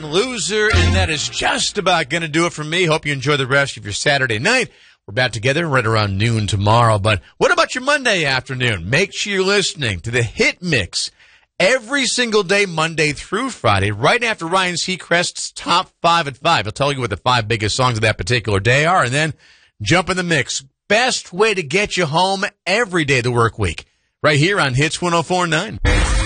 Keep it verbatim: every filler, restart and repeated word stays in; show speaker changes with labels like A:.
A: Loser, and that is just about going to do it for me. Hope you enjoy the rest of your Saturday night. We're back together right around noon tomorrow. But what about your Monday afternoon? Make sure you're listening to the Hit Mix every single day, Monday through Friday, right after Ryan Seacrest's Top five at five. He'll tell you what the five biggest songs of that particular day are, and then jump in the mix. Best way to get you home every day of the work week, right here on Hits one oh four point nine.